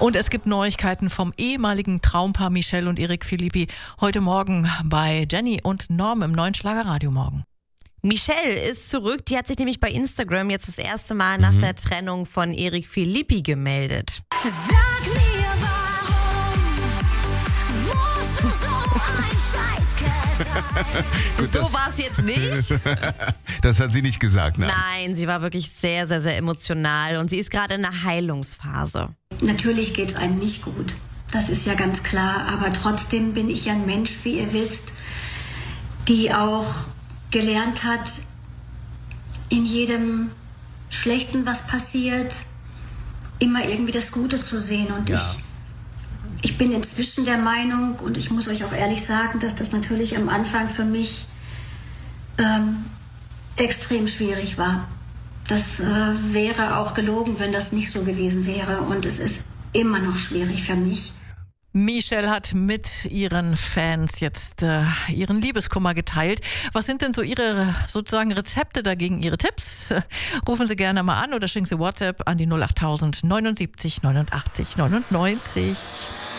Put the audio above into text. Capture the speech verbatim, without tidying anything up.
Und es gibt Neuigkeiten vom ehemaligen Traumpaar Michelle und Eric Philippi heute Morgen bei Jenny und Norm im neuen Schlagerradio morgen. Michelle ist zurück. Die hat sich nämlich bei Instagram jetzt das erste Mal nach Mhm. der Trennung von Eric Philippi gemeldet. Sag mir, warum musst du so ein Scheißkerl sein? Gut, So das, war es jetzt nicht. das hat sie nicht gesagt, nein. Nein, sie war wirklich sehr, sehr, sehr emotional und sie ist gerade in einer Heilungsphase. Natürlich geht es einem nicht gut. Das ist ja ganz klar. Aber trotzdem bin ich ja ein Mensch, wie ihr wisst, die auch gelernt hat, in jedem Schlechten, was passiert, immer irgendwie das Gute zu sehen. Und Ja. ich, ich bin inzwischen der Meinung, und ich muss euch auch ehrlich sagen, dass das natürlich am Anfang für mich ähm, extrem schwierig war. Das äh, wäre auch gelogen, wenn das nicht so gewesen wäre. Und es ist immer noch schwierig für mich. Michelle hat mit ihren Fans jetzt äh, ihren Liebeskummer geteilt. Was sind denn so ihre sozusagen Rezepte dagegen, ihre Tipps? Äh, rufen Sie gerne mal an oder schicken Sie WhatsApp an die null acht tausend neunundsiebzig neunundachtzig neunundneunzig.